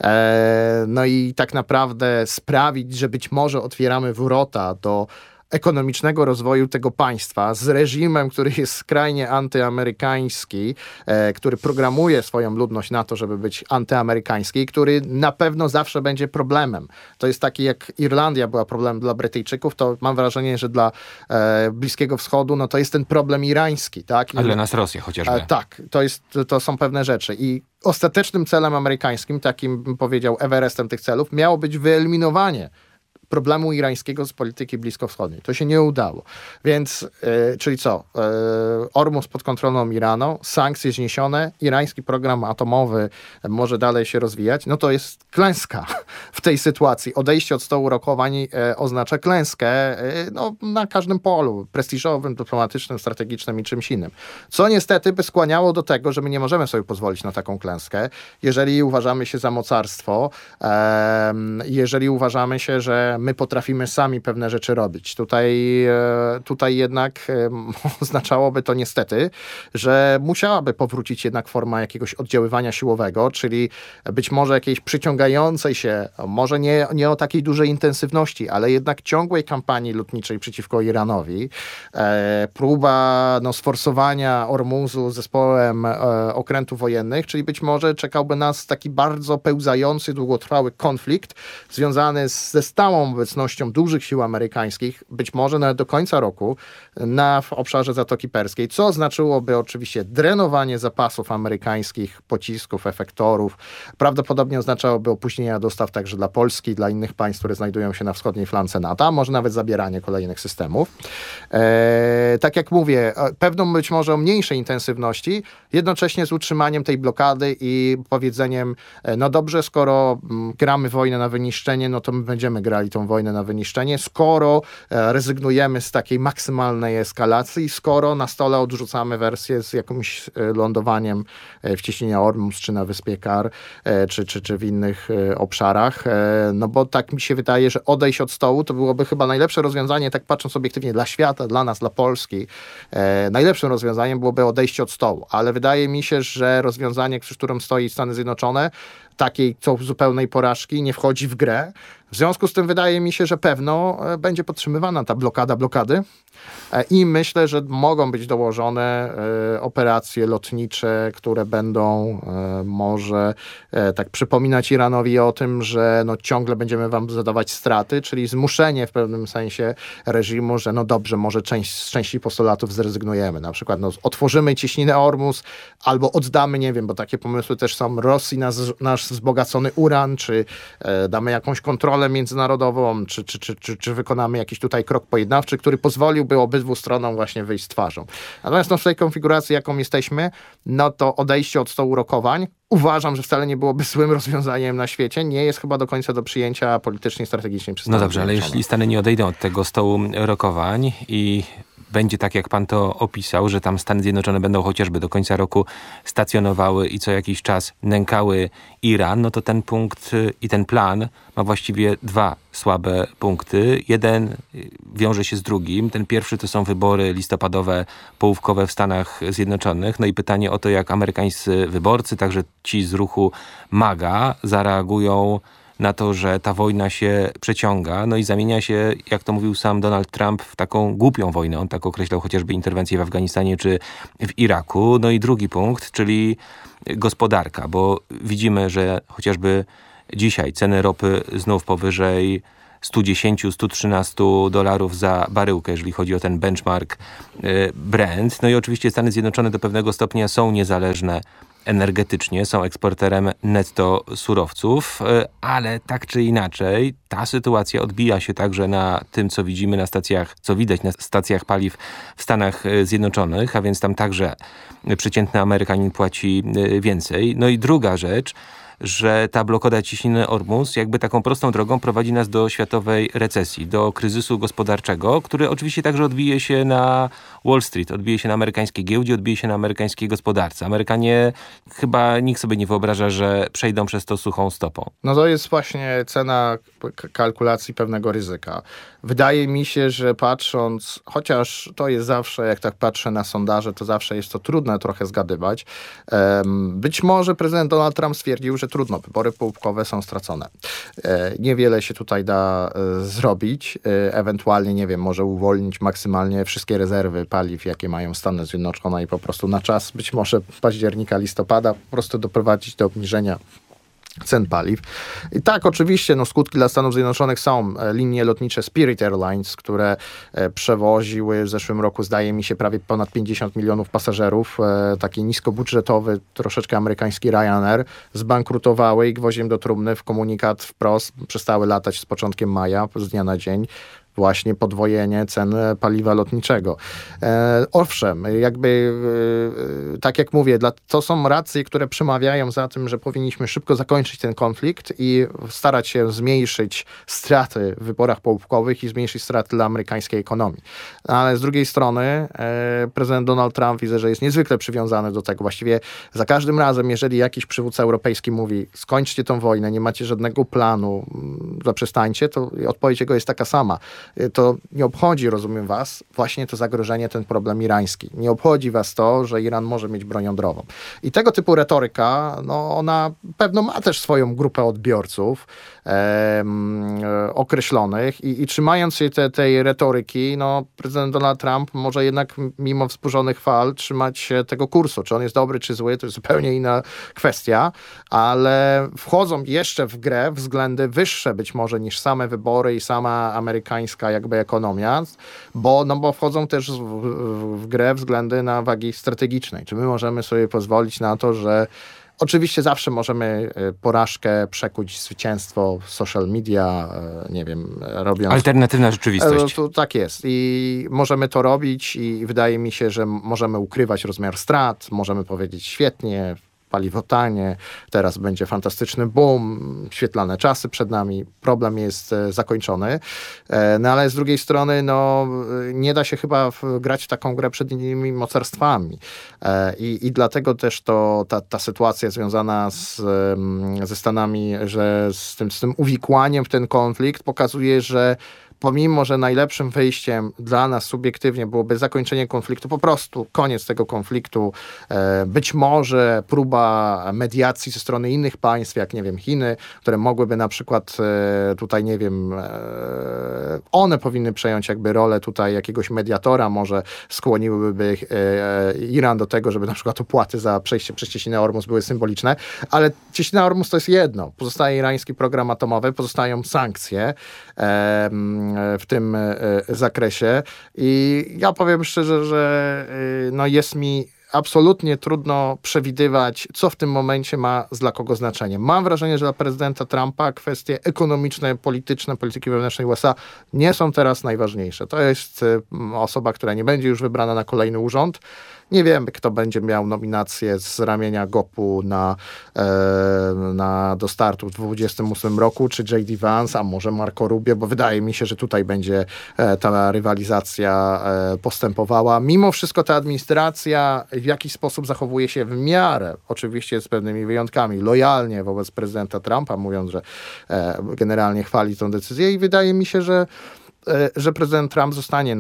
I tak naprawdę sprawić, że być może otwieramy wrota do ekonomicznego rozwoju tego państwa z reżimem, który jest skrajnie antyamerykański, który programuje swoją ludność na to, żeby być antyamerykański, który na pewno zawsze będzie problemem. To jest taki, jak Irlandia była problemem dla Brytyjczyków, to mam wrażenie, że dla Bliskiego Wschodu, to jest ten problem irański. Tak? A dla nas Rosja chociażby. Tak, to są pewne rzeczy. I ostatecznym celem amerykańskim, takim bym powiedział Everestem tych celów, miało być wyeliminowanie problemu irańskiego z polityki bliskowschodniej. To się nie udało. Więc, czyli co? Ormus pod kontrolą Iranu, sankcje zniesione, irański program atomowy może dalej się rozwijać, to jest klęska w tej sytuacji. Odejście od stołu rokowań oznacza klęskę na każdym polu, prestiżowym, dyplomatycznym, strategicznym i czymś innym. Co niestety by skłaniało do tego, że my nie możemy sobie pozwolić na taką klęskę, jeżeli uważamy się za mocarstwo, jeżeli uważamy się, że my potrafimy sami pewne rzeczy robić. Tutaj jednak oznaczałoby to niestety, że musiałaby powrócić jednak forma jakiegoś oddziaływania siłowego, czyli być może jakiejś przyciągającej się, może nie o takiej dużej intensywności, ale jednak ciągłej kampanii lotniczej przeciwko Iranowi. Próba sforsowania Ormuzu zespołem okrętów wojennych, czyli być może czekałby nas taki bardzo pełzający, długotrwały konflikt związany ze stałą obecnością dużych sił amerykańskich, być może nawet do końca roku, w obszarze Zatoki Perskiej, co znaczyłoby oczywiście drenowanie zapasów amerykańskich, pocisków, efektorów. Prawdopodobnie oznaczałoby opóźnienia dostaw także dla Polski, dla innych państw, które znajdują się na wschodniej flance NATO, a może nawet zabieranie kolejnych systemów. Tak jak mówię, pewną być może o mniejszej intensywności, jednocześnie z utrzymaniem tej blokady i powiedzeniem, dobrze, skoro gramy wojnę na wyniszczenie, to my będziemy grali tą wojnę na wyniszczenie, skoro rezygnujemy z takiej maksymalnej eskalacji, skoro na stole odrzucamy wersję z jakimś lądowaniem w cieśninie Ormus, czy na wyspie Kar, czy w innych obszarach, bo tak mi się wydaje, że odejść od stołu to byłoby chyba najlepsze rozwiązanie, tak patrząc obiektywnie dla świata, dla nas, dla Polski. Najlepszym rozwiązaniem byłoby odejście od stołu, ale wydaje mi się, że rozwiązanie, przy którym stoi Stany Zjednoczone, takiej zupełnej porażki nie wchodzi w grę. W związku z tym wydaje mi się, że pewno będzie podtrzymywana ta blokady i myślę, że mogą być dołożone operacje lotnicze, które będą może tak przypominać Iranowi o tym, że ciągle będziemy wam zadawać straty, czyli zmuszenie w pewnym sensie reżimu, że dobrze, może z części postulatów zrezygnujemy. Na przykład otworzymy cieśninę Ormus albo oddamy, nie wiem, bo takie pomysły też są, Rosji nasz jest wzbogacony uran, czy damy jakąś kontrolę międzynarodową, czy wykonamy jakiś tutaj krok pojednawczy, który pozwoliłby obydwu stronom właśnie wyjść z twarzą. Natomiast w tej konfiguracji, jaką jesteśmy, no to odejście od stołu rokowań uważam, że wcale nie byłoby złym rozwiązaniem na świecie. Nie jest chyba do końca do przyjęcia politycznie, strategicznie przez No dobrze, ale jeśli Stany nie odejdą od tego stołu rokowań i będzie tak, jak pan to opisał, że tam Stany Zjednoczone będą chociażby do końca roku stacjonowały i co jakiś czas nękały Iran, no to ten punkt i ten plan ma właściwie dwa słabe punkty. Jeden wiąże się z drugim. Ten pierwszy to są wybory listopadowe, połówkowe w Stanach Zjednoczonych. No i pytanie o to, jak amerykańscy wyborcy, także ci z ruchu MAGA, zareagują na to, że ta wojna się przeciąga, no i zamienia się, jak to mówił sam Donald Trump, w taką głupią wojnę. On tak określał chociażby interwencję w Afganistanie czy w Iraku. No i drugi punkt, czyli gospodarka, bo widzimy, że chociażby dzisiaj ceny ropy znów powyżej $110-113 za baryłkę, jeżeli chodzi o ten benchmark Brent. No i oczywiście Stany Zjednoczone do pewnego stopnia są niezależne energetycznie, są eksporterem netto surowców, ale tak czy inaczej ta sytuacja odbija się także na tym, co widzimy na stacjach, co widać na stacjach paliw w Stanach Zjednoczonych, a więc tam także przeciętny Amerykanin płaci więcej. No i druga rzecz, że ta blokada ciśniny Ormus jakby taką prostą drogą prowadzi nas do światowej recesji, do kryzysu gospodarczego, który oczywiście także odbije się na Wall Street, odbije się na amerykańskiej giełdzie, odbije się na amerykańskiej gospodarce. Amerykanie chyba nikt sobie nie wyobraża, że przejdą przez to suchą stopą. No to jest właśnie cena kalkulacji pewnego ryzyka. Wydaje mi się, że patrząc, chociaż to jest zawsze, jak tak patrzę na sondaże, to zawsze jest to trudne trochę zgadywać. Być może prezydent Donald Trump stwierdził, że trudno, wybory połówkowe są stracone. Niewiele się tutaj da zrobić. Ewentualnie, nie wiem, może uwolnić maksymalnie wszystkie rezerwy paliw, jakie mają Stany Zjednoczone i po prostu na czas, być może października, listopada, po prostu doprowadzić do obniżenia cen paliw. I tak, oczywiście, no, skutki dla Stanów Zjednoczonych są. Linie lotnicze Spirit Airlines, które przewoziły w zeszłym roku, zdaje mi się, prawie ponad 50 milionów pasażerów, taki niskobudżetowy, troszeczkę amerykański Ryanair, zbankrutowały i gwoździem do trumny w komunikat wprost przestały latać z początkiem maja, z dnia na dzień. Właśnie podwojenie cen paliwa lotniczego. Owszem, jakby tak jak mówię, to są racje, które przemawiają za tym, że powinniśmy szybko zakończyć ten konflikt i starać się zmniejszyć straty w wyborach połówkowych i zmniejszyć straty dla amerykańskiej ekonomii. Ale z drugiej strony prezydent Donald Trump, widzę, że jest niezwykle przywiązany do tego. Właściwie za każdym razem, jeżeli jakiś przywódca europejski mówi, skończcie tą wojnę, nie macie żadnego planu, zaprzestańcie, to odpowiedź jego jest taka sama. To nie obchodzi, rozumiem was, właśnie to zagrożenie, ten problem irański. Nie obchodzi was to, że Iran może mieć broń jądrową. I tego typu retoryka, no ona pewno ma też swoją grupę odbiorców określonych i trzymając się tej retoryki, no prezydent Donald Trump może jednak mimo wzburzonych fal trzymać się tego kursu. Czy on jest dobry, czy zły, to jest zupełnie inna kwestia, ale wchodzą jeszcze w grę względy wyższe być może niż same wybory i sama amerykańska jakby ekonomia, bo wchodzą też w grę względy na wagi strategicznej. Czy my możemy sobie pozwolić na to, że oczywiście zawsze możemy porażkę przekuć w zwycięstwo w social media, nie wiem, robiąc... Alternatywna rzeczywistość. Tak jest. I możemy to robić i wydaje mi się, że możemy ukrywać rozmiar strat, możemy powiedzieć świetnie, paliwo tanie, teraz będzie fantastyczny boom, świetlane czasy przed nami, problem jest zakończony. No ale z drugiej strony nie da się chyba grać w taką grę przed innymi mocarstwami. I dlatego też ta sytuacja związana ze Stanami, że z tym uwikłaniem w ten konflikt pokazuje, że pomimo, że najlepszym wyjściem dla nas subiektywnie byłoby zakończenie konfliktu, po prostu koniec tego konfliktu, być może próba mediacji ze strony innych państw, jak nie wiem, Chiny, które mogłyby na przykład tutaj, nie wiem, one powinny przejąć jakby rolę tutaj jakiegoś mediatora, może skłoniłyby Iran do tego, żeby na przykład opłaty za przejście przez cieśninę Ormus były symboliczne, ale cieśnina Ormus to jest jedno. Pozostaje irański program atomowy, pozostają sankcje w tym zakresie i ja powiem szczerze, że jest mi absolutnie trudno przewidywać, co w tym momencie ma dla kogo znaczenie. Mam wrażenie, że dla prezydenta Trumpa kwestie ekonomiczne, polityczne, polityki wewnętrznej USA nie są teraz najważniejsze. To jest osoba, która nie będzie już wybrana na kolejny urząd. Nie wiem, kto będzie miał nominację z ramienia GOP-u do startu w 2028 roku, czy J.D. Vance, a może Marco Rubio, bo wydaje mi się, że tutaj będzie ta rywalizacja postępowała. Mimo wszystko ta administracja w jakiś sposób zachowuje się w miarę, oczywiście z pewnymi wyjątkami, lojalnie wobec prezydenta Trumpa, mówiąc, że generalnie chwali tę decyzję i wydaje mi się, że prezydent Trump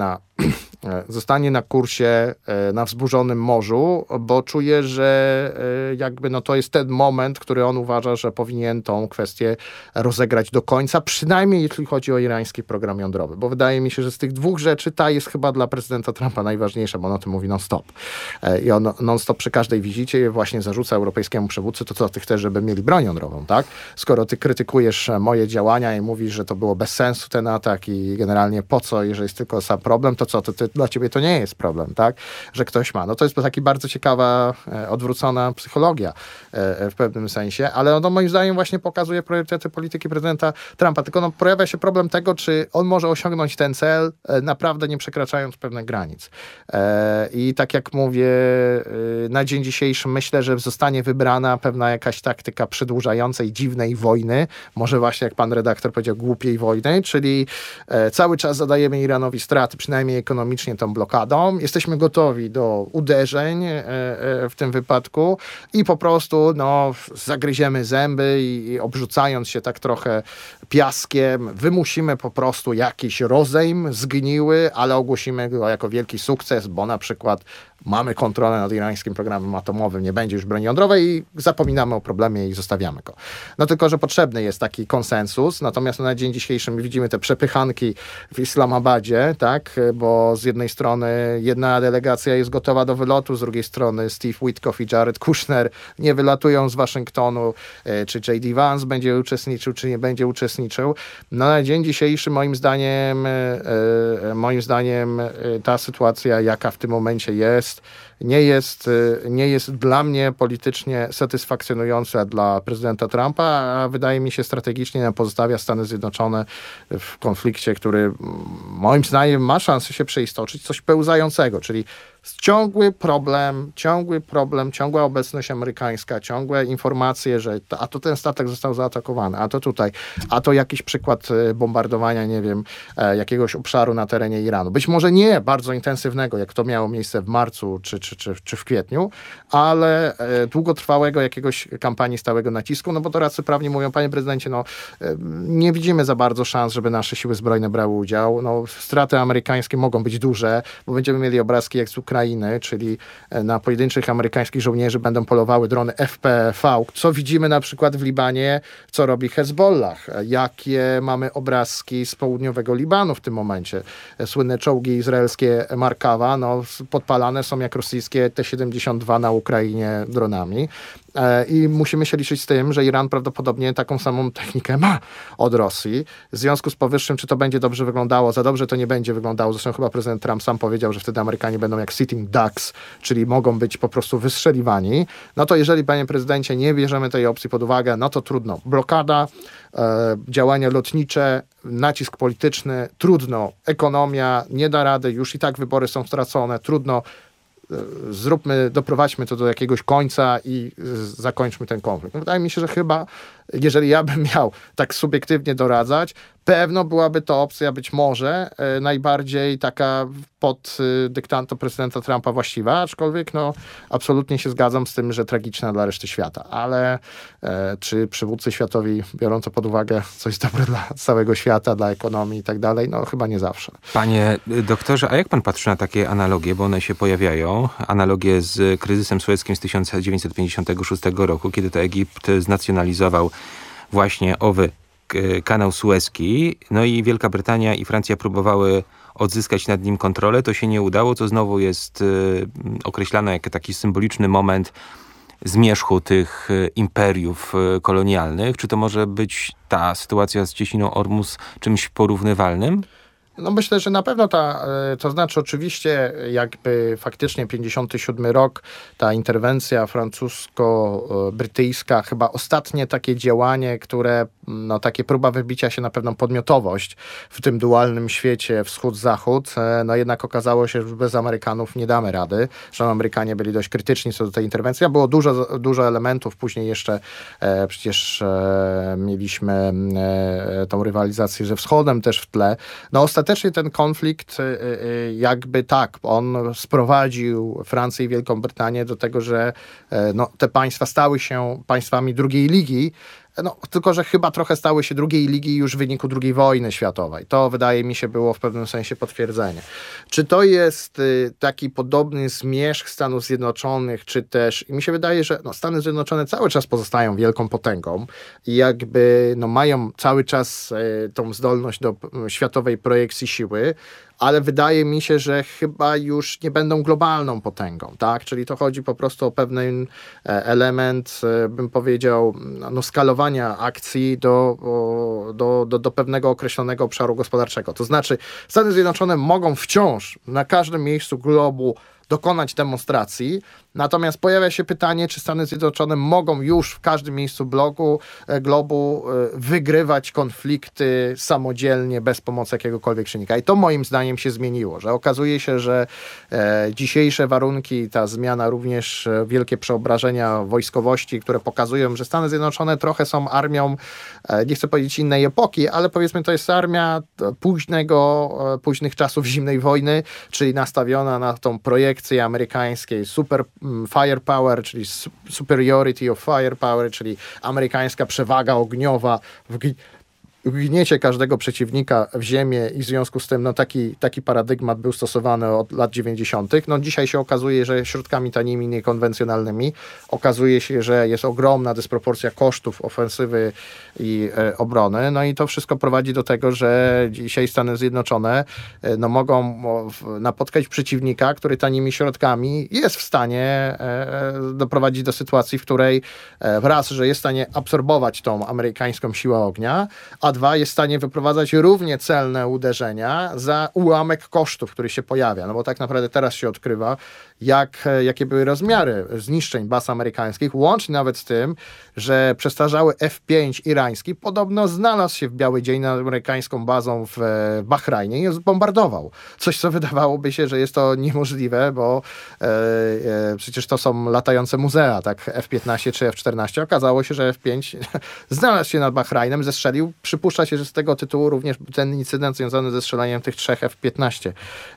zostanie na kursie na wzburzonym morzu, bo czuje, że jakby to jest ten moment, który on uważa, że powinien tą kwestię rozegrać do końca, przynajmniej jeśli chodzi o irański program jądrowy, bo wydaje mi się, że z tych dwóch rzeczy ta jest chyba dla prezydenta Trumpa najważniejsza, bo on o tym mówi non-stop. I on non-stop przy każdej wizycie właśnie zarzuca europejskiemu przywódcy, to co ty chcesz, żeby mieli broń jądrową, tak? Skoro ty krytykujesz moje działania i mówisz, że to było bez sensu ten atak i generalnie po co, jeżeli jest tylko sam problem, to co, dla ciebie to nie jest problem, tak? Że ktoś ma. No to jest taki bardzo ciekawa, odwrócona psychologia w pewnym sensie, ale moim zdaniem właśnie pokazuje priorytety polityki prezydenta Trumpa. Tylko pojawia się problem tego, czy on może osiągnąć ten cel, naprawdę nie przekraczając pewnych granic. I tak jak mówię, na dzień dzisiejszy myślę, że zostanie wybrana pewna jakaś taktyka przedłużającej dziwnej wojny, może właśnie jak pan redaktor powiedział, głupiej wojny, czyli cały czas zadajemy Iranowi straty, przynajmniej ekonomicznie tą blokadą. Jesteśmy gotowi do uderzeń w tym wypadku i po prostu zagryziemy zęby i obrzucając się tak trochę piaskiem, wymusimy po prostu jakiś rozejm zgniły, ale ogłosimy go jako wielki sukces, bo na przykład mamy kontrolę nad irańskim programem atomowym, nie będzie już broni jądrowej i zapominamy o problemie i zostawiamy go. No tylko, że potrzebny jest taki konsensus, natomiast na dzień dzisiejszy my widzimy te przepychanki w Islamabadzie, tak, bo z jednej strony jedna delegacja jest gotowa do wylotu, z drugiej strony Steve Witkoff i Jared Kushner nie wylatują z Waszyngtonu, czy J.D. Vance będzie uczestniczył, czy nie będzie uczestniczył. No na dzień dzisiejszy moim zdaniem ta sytuacja, jaka w tym momencie jest, nie jest dla mnie politycznie satysfakcjonująca dla prezydenta Trumpa, a wydaje mi się strategicznie pozostawia Stany Zjednoczone w konflikcie, który moim zdaniem ma szansę się przeistoczyć, coś pełzającego, czyli ciągły problem, ciągła obecność amerykańska, ciągłe informacje, że a to ten statek został zaatakowany, a to tutaj, a to jakiś przykład bombardowania, nie wiem, jakiegoś obszaru na terenie Iranu. Być może nie bardzo intensywnego, jak to miało miejsce w marcu czy w kwietniu, ale długotrwałego jakiegoś kampanii stałego nacisku, no bo doradcy prawni mówią, panie prezydencie, nie widzimy za bardzo szans, żeby nasze siły zbrojne brały udział. Straty amerykańskie mogą być duże, bo będziemy mieli obrazki jak z Ukrainy, czyli na pojedynczych amerykańskich żołnierzy będą polowały drony FPV, co widzimy na przykład w Libanie, co robi Hezbollah, jakie mamy obrazki z południowego Libanu w tym momencie. Słynne czołgi izraelskie Markawa, podpalane są jak rosyjskie T-72 na Ukrainie dronami. I musimy się liczyć z tym, że Iran prawdopodobnie taką samą technikę ma od Rosji. W związku z powyższym, czy to będzie dobrze wyglądało? Za dobrze to nie będzie wyglądało. Zresztą chyba prezydent Trump sam powiedział, że wtedy Amerykanie będą jak sitting ducks, czyli mogą być po prostu wystrzeliwani. No to jeżeli, panie prezydencie, nie bierzemy tej opcji pod uwagę, no to trudno. Blokada, działania lotnicze, nacisk polityczny, trudno. Ekonomia nie da rady, już i tak wybory są stracone, trudno. Doprowadźmy to do jakiegoś końca i zakończmy ten konflikt. Wydaje mi się, że chyba, jeżeli ja bym miał tak subiektywnie doradzać, pewno byłaby to opcja być może najbardziej taka pod dyktando prezydenta Trumpa właściwa, aczkolwiek absolutnie się zgadzam z tym, że tragiczna dla reszty świata. Ale czy przywódcy światowi biorą to pod uwagę, co jest dobre dla całego świata, dla ekonomii i tak dalej? Chyba nie zawsze. Panie doktorze, a jak pan patrzy na takie analogie, bo one się pojawiają? Analogie z kryzysem sueckim z 1956 roku, kiedy to Egipt znacjonalizował właśnie owy kanał sueski, i Wielka Brytania i Francja próbowały odzyskać nad nim kontrolę. To się nie udało, co znowu jest określane jako taki symboliczny moment zmierzchu tych imperiów kolonialnych. Czy to może być ta sytuacja z cieśniną Ormus czymś porównywalnym? No myślę, że na pewno to znaczy oczywiście jakby faktycznie 57 rok, ta interwencja francusko-brytyjska, chyba ostatnie takie działanie, które, no takie próba wybicia się na pewną podmiotowość w tym dualnym świecie wschód-zachód, no jednak okazało się, że bez Amerykanów nie damy rady, że Amerykanie byli dość krytyczni co do tej interwencji, a było dużo elementów, później jeszcze przecież mieliśmy tą rywalizację ze wschodem też w tle. No ostatecznie ten konflikt jakby tak, on sprowadził Francję i Wielką Brytanię do tego, że no, te państwa stały się państwami drugiej ligi, no, tylko że chyba trochę stały się drugiej ligi już w wyniku II wojny światowej. To wydaje mi się było w pewnym sensie potwierdzenie. Czy to jest taki podobny zmierzch Stanów Zjednoczonych, czy też, i mi się wydaje, że no, Stany Zjednoczone cały czas pozostają wielką potęgą i jakby no, mają cały czas tą zdolność do światowej projekcji siły, ale wydaje mi się, że chyba już nie będą globalną potęgą, tak? Czyli to chodzi po prostu o pewien element, bym powiedział, no, skalowania akcji do pewnego określonego obszaru gospodarczego. To znaczy Stany Zjednoczone mogą wciąż na każdym miejscu globu dokonać demonstracji, natomiast pojawia się pytanie, czy Stany Zjednoczone mogą już w każdym miejscu globu wygrywać konflikty samodzielnie, bez pomocy jakiegokolwiek czynnika. I to moim zdaniem się zmieniło, że okazuje się, że dzisiejsze warunki, ta zmiana, również wielkie przeobrażenia wojskowości, które pokazują, że Stany Zjednoczone trochę są armią, nie chcę powiedzieć innej epoki, ale powiedzmy to jest armia późnych czasów zimnej wojny, czyli nastawiona na tą projekcję amerykańskiej super firepower, czyli superiority of firepower, czyli amerykańska przewaga ogniowa w gniecie każdego przeciwnika w ziemię i w związku z tym no, taki paradygmat był stosowany od lat 90. No, dzisiaj się okazuje, że środkami tanimi, niekonwencjonalnymi okazuje się, że jest ogromna dysproporcja kosztów ofensywy i obrony. No i to wszystko prowadzi do tego, że dzisiaj Stany Zjednoczone no, mogą napotkać przeciwnika, który tanimi środkami jest w stanie doprowadzić do sytuacji, w której raz, że jest w stanie absorbować tą amerykańską siłę ognia, a dwa, jest w stanie wyprowadzać równie celne uderzenia za ułamek kosztów, który się pojawia. No bo tak naprawdę teraz się odkrywa, jakie były rozmiary zniszczeń baz amerykańskich, łącznie nawet z tym, że przestarzały F-5 irański podobno znalazł się w biały dzień nad amerykańską bazą w Bahrajnie i ją zbombardował. Coś, co wydawałoby się, że jest to niemożliwe, bo przecież to są latające muzea, tak? F-15 czy F-14. Okazało się, że F-5 znalazł się nad Bahrajnem, zestrzelił. Przypuszcza się, że z tego tytułu również ten incydent związany ze strzelaniem tych 3 F-15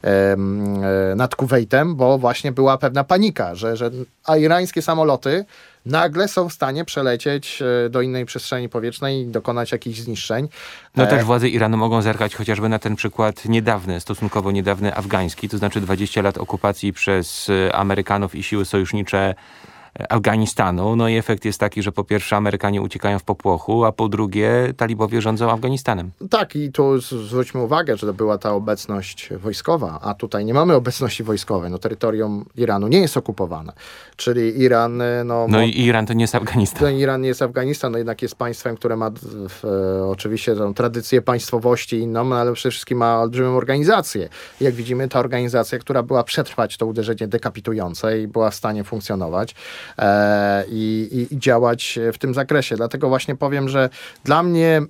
nad Kuwejtem, bo właśnie była pewna panika, że irańskie samoloty nagle są w stanie przelecieć do innej przestrzeni powietrznej i dokonać jakichś zniszczeń. No też władze Iranu mogą zerkać chociażby na ten przykład stosunkowo niedawny afgański, to znaczy 20 lat okupacji przez Amerykanów i siły sojusznicze Afganistanu. No i efekt jest taki, że po pierwsze Amerykanie uciekają w popłochu, a po drugie talibowie rządzą Afganistanem. Tak, i tu zwróćmy uwagę, że to była ta obecność wojskowa, a tutaj nie mamy obecności wojskowej. No, terytorium Iranu nie jest okupowane. Czyli Iran... No i Iran to nie jest Afganistan. Iran nie jest Afganistan, no jednak jest państwem, które ma oczywiście tą tradycję państwowości inną, no, ale przede wszystkim ma olbrzymią organizację. Jak widzimy, ta organizacja, która była przetrwać to uderzenie dekapitujące i była w stanie funkcjonować i działać w tym zakresie. Dlatego właśnie powiem, że dla mnie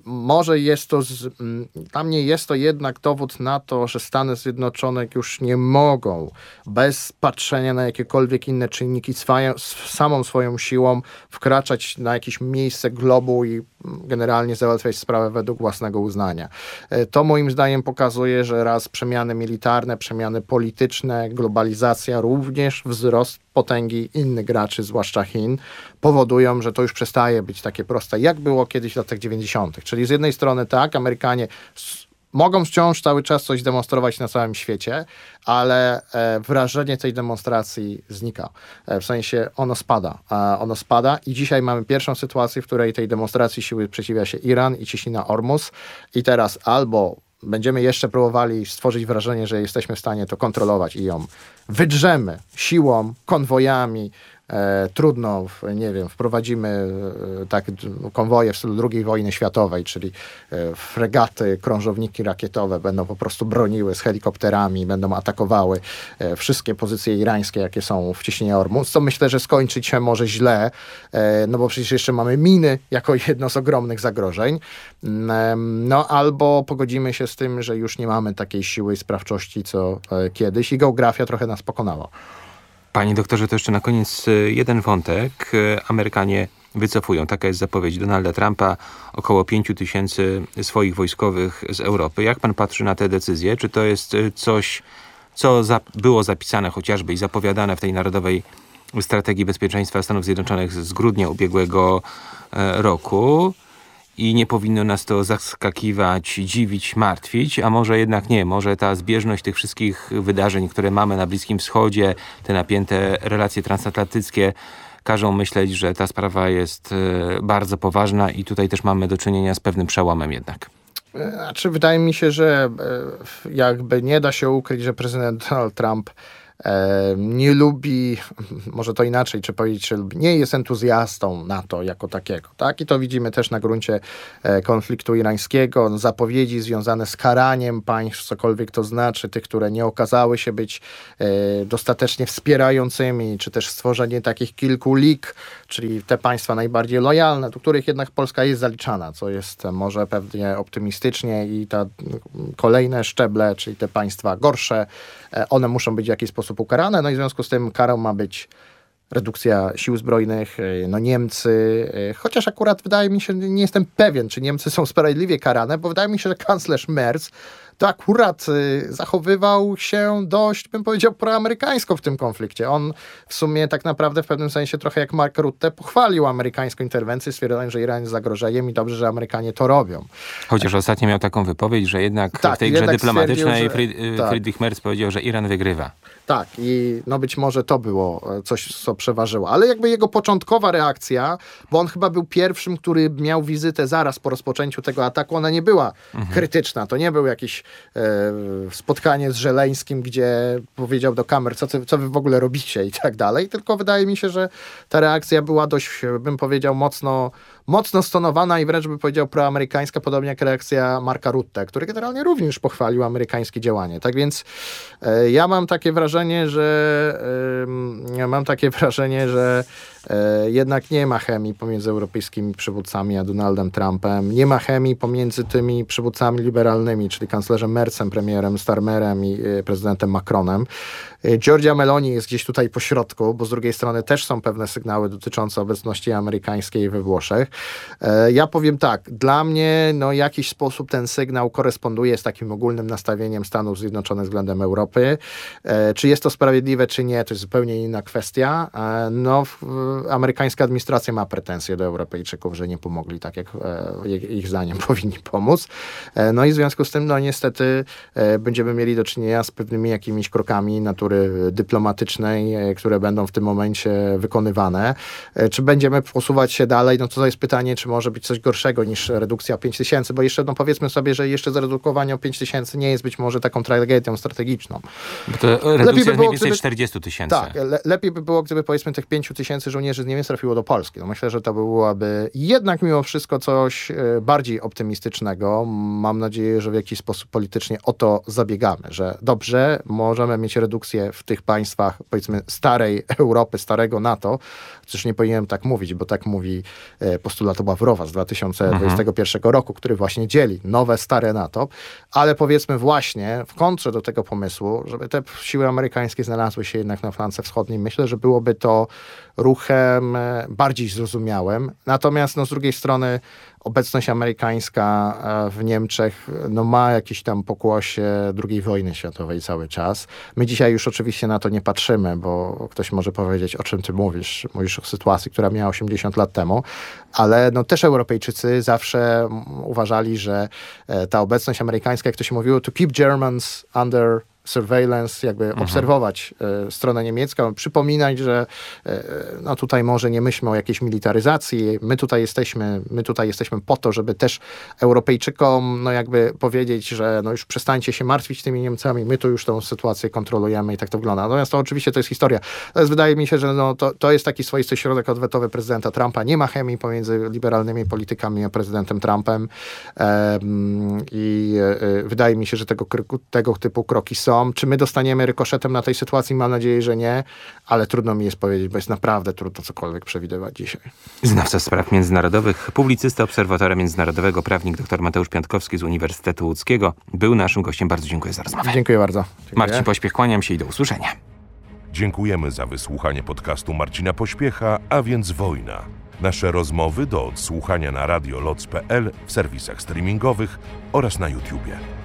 jest to jednak dowód na to, że Stany Zjednoczone już nie mogą bez patrzenia na jakiekolwiek inne czynniki samą swoją siłą wkraczać na jakieś miejsce globu i generalnie załatwiać sprawę według własnego uznania. To moim zdaniem pokazuje, że raz przemiany militarne, przemiany polityczne, globalizacja, również wzrost potęgi innych graczy, zwłaszcza Chin, powodują, że to już przestaje być takie proste, jak było kiedyś w latach 90. Czyli z jednej strony tak, Amerykanie mogą wciąż cały czas coś demonstrować na całym świecie, ale wrażenie tej demonstracji znika. W sensie ono spada i dzisiaj mamy pierwszą sytuację, w której tej demonstracji siły sprzeciwia się Iran i cieśnina Ormus i teraz albo będziemy jeszcze próbowali stworzyć wrażenie, że jesteśmy w stanie to kontrolować i ją wydrzemy siłą, konwojami, trudno, nie wiem, wprowadzimy tak konwoje w stylu II wojny światowej, czyli fregaty, krążowniki rakietowe będą po prostu broniły z helikopterami, będą atakowały wszystkie pozycje irańskie, jakie są w cieśninie Ormus, co myślę, że skończyć się może źle, no bo przecież jeszcze mamy miny jako jedno z ogromnych zagrożeń. No albo pogodzimy się z tym, że już nie mamy takiej siły i sprawczości, co kiedyś i geografia trochę nas pokonała. Panie doktorze, to jeszcze na koniec jeden wątek. Amerykanie wycofują, taka jest zapowiedź Donalda Trumpa, około 5,000 swoich wojskowych z Europy. Jak pan patrzy na te decyzje? Czy to jest coś, co było zapisane chociażby i zapowiadane w tej Narodowej Strategii Bezpieczeństwa Stanów Zjednoczonych z grudnia ubiegłego roku? I nie powinno nas to zaskakiwać, dziwić, martwić, a może jednak nie. Może ta zbieżność tych wszystkich wydarzeń, które mamy na Bliskim Wschodzie, te napięte relacje transatlantyckie, każą myśleć, że ta sprawa jest bardzo poważna i tutaj też mamy do czynienia z pewnym przełomem jednak. Znaczy, wydaje mi się, że jakby nie da się ukryć, że prezydent Donald Trump nie lubi, może to inaczej, czy powiedzieć, że nie jest entuzjastą NATO jako takiego, tak? I to widzimy też na gruncie konfliktu irańskiego, zapowiedzi związane z karaniem państw, cokolwiek to znaczy, tych, które nie okazały się być dostatecznie wspierającymi, czy też stworzenie takich kilku lig, czyli te państwa najbardziej lojalne, do których jednak Polska jest zaliczana, co jest może pewnie optymistycznie i te kolejne szczeble, czyli te państwa gorsze, one muszą być w jakiś sposób ukarane, no i w związku z tym karą ma być redukcja sił zbrojnych, no Niemcy, chociaż akurat wydaje mi się, nie jestem pewien, czy Niemcy są sprawiedliwie karane, bo wydaje mi się, że kanclerz Merz to akurat zachowywał się dość, bym powiedział, proamerykańsko w tym konflikcie. On w sumie tak naprawdę w pewnym sensie trochę jak Mark Rutte pochwalił amerykańską interwencję, stwierdzając, że Iran jest zagrożeniem i dobrze, że Amerykanie to robią. Chociaż ostatnio miał taką wypowiedź, że jednak tak, w tej grze dyplomatycznej że, Friedrich Merz powiedział, że Iran wygrywa. Tak, i no być może to było coś, co przeważyło. Ale jakby jego początkowa reakcja, bo on chyba był pierwszym, który miał wizytę zaraz po rozpoczęciu tego ataku, ona nie była krytyczna. To nie był jakiś spotkanie z Żeleńskim, gdzie powiedział do kamer, co wy w ogóle robicie i tak dalej. Tylko wydaje mi się, że ta reakcja była dość, bym powiedział, mocno stonowana i wręcz bym powiedział proamerykańska, podobnie jak reakcja Marka Rutte, który generalnie również pochwalił amerykańskie działanie. Tak więc ja mam takie wrażenie, że jednak nie ma chemii pomiędzy europejskimi przywódcami a Donaldem Trumpem. Nie ma chemii pomiędzy tymi przywódcami liberalnymi, czyli kanclerzem Merzem, premierem Starmerem i prezydentem Macronem. Giorgia Meloni jest gdzieś tutaj po środku, bo z drugiej strony też są pewne sygnały dotyczące obecności amerykańskiej we Włoszech. Ja powiem tak, dla mnie w jakiś sposób ten sygnał koresponduje z takim ogólnym nastawieniem Stanów Zjednoczonych względem Europy. Czy jest to sprawiedliwe, czy nie, to jest zupełnie inna kwestia. Amerykańska administracja ma pretensje do Europejczyków, że nie pomogli tak, jak ich zdaniem powinni pomóc. No i w związku z tym, niestety będziemy mieli do czynienia z pewnymi jakimiś krokami natury dyplomatycznej, które będą w tym momencie wykonywane. Czy będziemy posuwać się dalej? No to jest pytanie, czy może być coś gorszego niż redukcja o 5,000, bo jeszcze powiedzmy sobie, że jeszcze zredukowanie o 5,000 nie jest być może taką tragedią strategiczną. Bo to redukcja jest mniej więcej 40 000. Tak, lepiej by było, gdyby powiedzmy tych 5,000 żołnierzy z Niemiec trafiło do Polski. No myślę, że to byłoby jednak mimo wszystko coś bardziej optymistycznego. Mam nadzieję, że w jakiś sposób politycznie o to zabiegamy, że dobrze, możemy mieć redukcję w tych państwach, powiedzmy, starej Europy, starego NATO, chociaż nie powinienem tak mówić, bo tak mówi postulat Ławrowa z 2021 roku, który właśnie dzieli nowe, stare NATO, ale powiedzmy właśnie w kontrze do tego pomysłu, żeby te siły amerykańskie znalazły się jednak na flance wschodniej, myślę, że byłoby to ruchem bardziej zrozumiałym. Natomiast z drugiej strony obecność amerykańska w Niemczech ma jakieś tam pokłosie II wojny światowej cały czas. My dzisiaj już oczywiście na to nie patrzymy, bo ktoś może powiedzieć, o czym ty mówisz. Mówisz o sytuacji, która miała 80 lat temu, ale też Europejczycy zawsze uważali, że ta obecność amerykańska, jak to się mówiło, to keep Germans under surveillance, jakby obserwować stronę niemiecką, przypominać, że no tutaj może nie myślmy o jakiejś militaryzacji, my tutaj jesteśmy po to, żeby też Europejczykom no jakby powiedzieć, że no już przestańcie się martwić tymi Niemcami, my tu już tą sytuację kontrolujemy i tak to wygląda. Natomiast to oczywiście to jest historia. Natomiast wydaje mi się, że no to jest taki swoisty środek odwetowy prezydenta Trumpa. Nie ma chemii pomiędzy liberalnymi politykami a prezydentem Trumpem i wydaje mi się, że tego typu kroki są. Czy my dostaniemy rykoszetem na tej sytuacji? Mam nadzieję, że nie, ale trudno mi jest powiedzieć, bo jest naprawdę trudno cokolwiek przewidywać dzisiaj. Znawca spraw międzynarodowych, publicysta Obserwatora Międzynarodowego, prawnik dr Mateusz Piątkowski z Uniwersytetu Łódzkiego był naszym gościem. Bardzo dziękuję za rozmowę. Dziękuję bardzo. Dziękuję. Marcin Pośpiech, kłaniam się i do usłyszenia. Dziękujemy za wysłuchanie podcastu Marcina Pośpiecha, a więc Wojna. Nasze rozmowy do odsłuchania na radioloc.pl, w serwisach streamingowych oraz na YouTubie.